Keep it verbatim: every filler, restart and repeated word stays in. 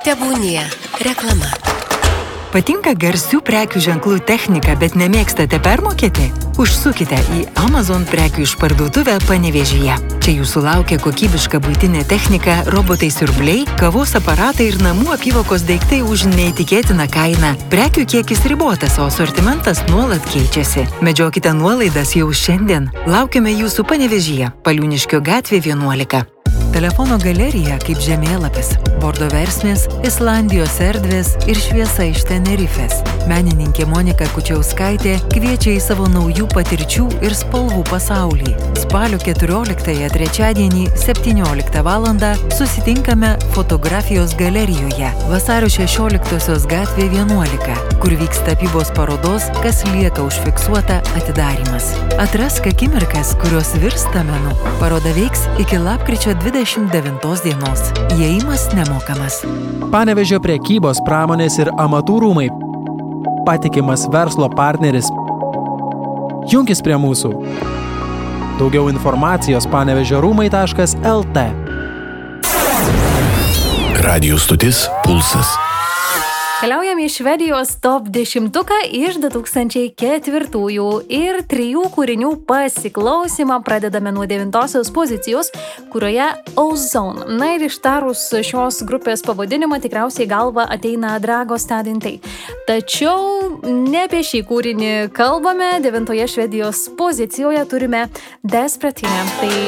Tebūnie reklama. Patinka garsių prekių ženklų technika, bet nemėgstate permokėti? Užsukite į Amazon prekių išparduotuvę Panevėžyje. Čia jūsų laukia kokybiška buitinė technika, robotai siurbliai, kavos aparatai ir namų apyvokos daiktai už neįtikėtiną kainą. Prekių kiekis ribotas, o asortimentas nuolat keičiasi. Medžiokite nuolaidas jau šiandien. Laukiame jūsų Panevėžyje, Paliūniškio gatvė vienuolika. Telefono galerija kaip žemėlapis, bordo versmės, Islandijos erdvės ir šviesa iš Tenerifės. Menininkė Monika Kučiauskaitė kviečia į savo naujų patirčių ir spalvų pasaulį. Spalio keturioliktąją trečiadienį septynioliktą valandą susitinkame fotografijos galerijoje Vasario šešioliktosios gatvė vienuolika, kur vyks tapybos parodos Kas lieka užfiksuota atidarymas. Atrask akimirkas, kurios virsta menu. Paroda veiks iki lapkričio dvidešimt devintos dienos. Įėjimas nemokamas. Panevėžio prekybos, pramonės ir amatų rūmai. Patikimas verslo partneris. Junkis prie mūsų. Daugiau informacijos panevėžio rūmai taškas el tė. Radijo stotis Pulsas. Keliaujame į Švedijos top dešimtuką iš du tūkstančiai ketvirtųjų ir trijų kūrinių pasiklausymą pradedame nuo devintosios pozicijos, kurioje Ozone. Na ir ištarus šios grupės pavadinimą tikriausiai galva ateina Drago Stadintai. Tačiau ne apie šį kūrinį kalbame, devintoje Švedijos pozicijoje turime Despratinę. Tai